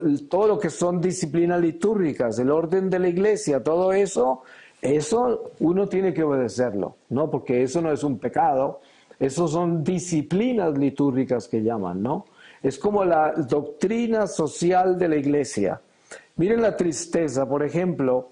todo lo que son disciplinas litúrgicas, el orden de la iglesia, todo eso, eso uno tiene que obedecerlo, ¿no? Porque eso no es un pecado, eso son disciplinas litúrgicas que llaman, ¿no? Es como la doctrina social de la iglesia. Miren la tristeza, por ejemplo,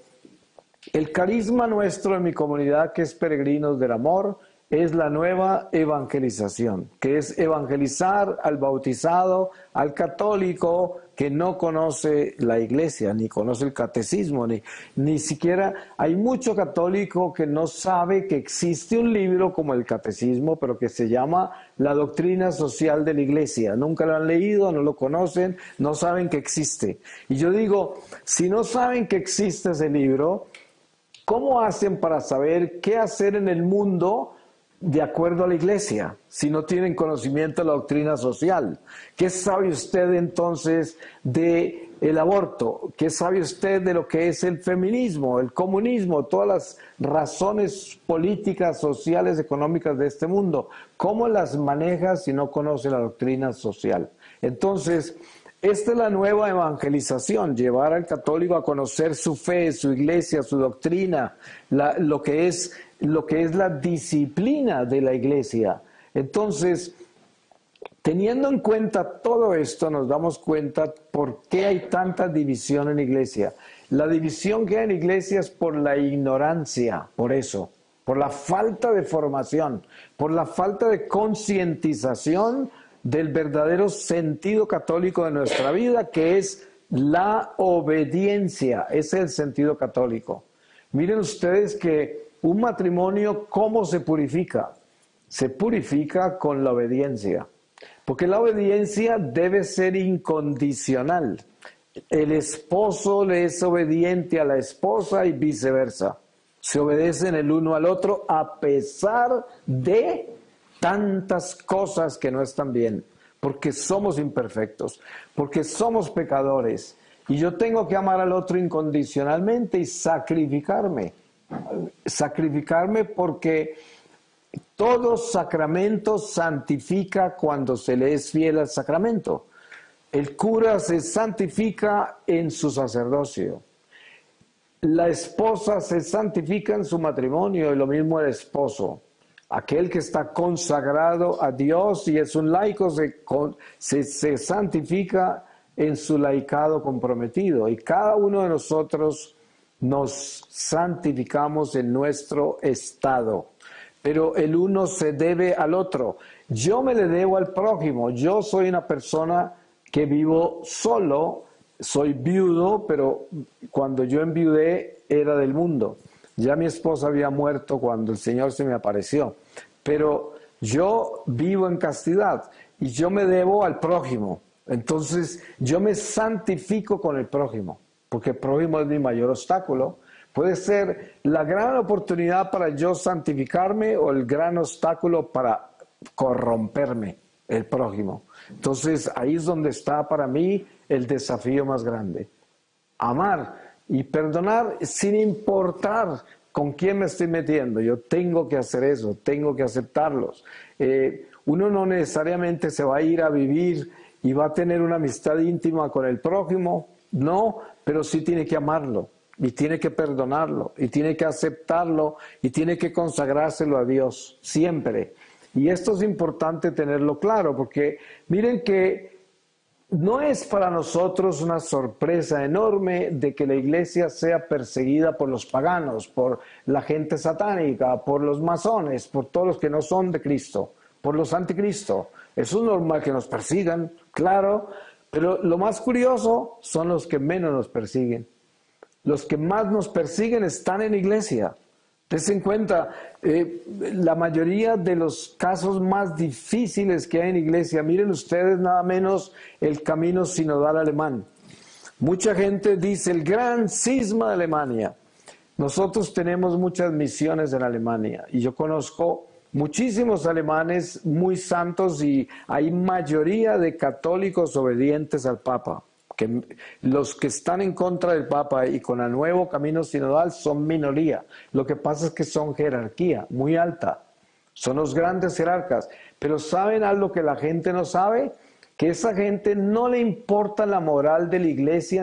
el carisma nuestro en mi comunidad, que es Peregrinos del Amor, es la nueva evangelización, que es evangelizar al bautizado, al católico que no conoce la iglesia, ni conoce el catecismo, ni siquiera hay mucho católico que no sabe que existe un libro como el catecismo, pero que se llama La Doctrina Social de la Iglesia. Nunca lo han leído, no lo conocen, no saben que existe. Y yo digo, si no saben que existe ese libro, ¿cómo hacen para saber qué hacer en el mundo de acuerdo a la iglesia, si no tienen conocimiento de la doctrina social? ¿Qué sabe usted entonces de el aborto? ¿Qué sabe usted de lo que es el feminismo, el comunismo, todas las razones políticas, sociales, económicas de este mundo? ¿Cómo las maneja si no conoce la doctrina social? Entonces, esta es la nueva evangelización, llevar al católico a conocer su fe, su iglesia, su doctrina, lo que es la disciplina de la iglesia. Entonces, teniendo en cuenta todo esto, nos damos cuenta por qué hay tanta división en la iglesia. La división que hay en la iglesia es por la ignorancia, por eso, por la falta de formación, por la falta de concientización del verdadero sentido católico de nuestra vida, que es la obediencia. Ese es el sentido católico. Miren ustedes que un matrimonio, ¿cómo se purifica? Se purifica con la obediencia, porque la obediencia debe ser incondicional. El esposo le es obediente a la esposa y viceversa. Se obedecen el uno al otro a pesar de tantas cosas que no están bien, porque somos imperfectos, porque somos pecadores, y yo tengo que amar al otro incondicionalmente y sacrificarme porque todo sacramento santifica cuando se le es fiel al sacramento. El cura se santifica en su sacerdocio. La esposa se santifica en su matrimonio y lo mismo el esposo. Aquel que está consagrado a Dios y es un laico se santifica en su laicado comprometido. Y cada uno de nosotros nos santificamos en nuestro estado. Pero el uno se debe al otro. Yo me le debo al prójimo. Yo soy una persona que vivo solo, soy viudo, pero cuando yo enviudé era del mundo. Ya mi esposa había muerto cuando el Señor se me apareció, pero yo vivo en castidad y yo me debo al prójimo. Entonces yo me santifico con el prójimo, porque el prójimo es mi mayor obstáculo. Puede ser la gran oportunidad para yo santificarme o el gran obstáculo para corromperme, el prójimo. Entonces ahí es donde está para mí el desafío más grande. Amar y perdonar sin importar con quién me estoy metiendo. Yo tengo que hacer eso, tengo que aceptarlos. Uno no necesariamente se va a ir a vivir y va a tener una amistad íntima con el prójimo, no, pero sí tiene que amarlo y tiene que perdonarlo y tiene que aceptarlo y tiene que consagrárselo a Dios siempre. Y esto es importante tenerlo claro, porque miren que no es para nosotros una sorpresa enorme de que la iglesia sea perseguida por los paganos, por la gente satánica, por los masones, por todos los que no son de Cristo, por los anticristo. Eso es normal que nos persigan, claro, pero lo más curioso son los que menos nos persiguen. Los que más nos persiguen están en la iglesia. Tengan en cuenta, la mayoría de los casos más difíciles que hay en la iglesia, miren ustedes nada menos el camino sinodal alemán. Mucha gente dice el gran cisma de Alemania. Nosotros tenemos muchas misiones en Alemania y yo conozco muchísimos alemanes muy santos y hay mayoría de católicos obedientes al Papa. Que los que están en contra del Papa y con el nuevo camino sinodal son minoría. Lo que pasa es que son jerarquía muy alta. Son los grandes jerarcas. Pero ¿saben algo que la gente no sabe? que esa gente no le importa la moral de la iglesia